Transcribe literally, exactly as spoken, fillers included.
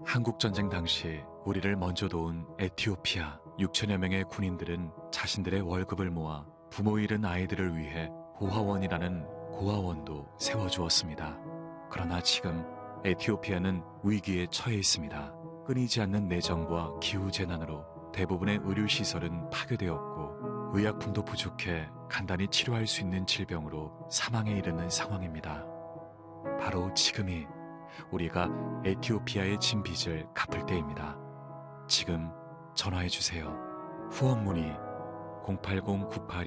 한국전쟁 당시 우리를 먼저 도운 에티오피아 육천여 명의 군인들은 자신들의 월급을 모아 부모 잃은 아이들을 위해 고아원이라는 고아원도 세워주었습니다. 그러나 지금 에티오피아는 위기에 처해 있습니다. 끊이지 않는 내정과 기후재난으로 대부분의 의료시설은 파괴되었고 의약품도 부족해 간단히 치료할 수 있는 질병으로 사망에 이르는 상황입니다. 바로 지금이 우리가 에티오피아에 진 빚을 갚을 때입니다. 지금 전화해 주세요. 후원 문의 공팔공 구팔이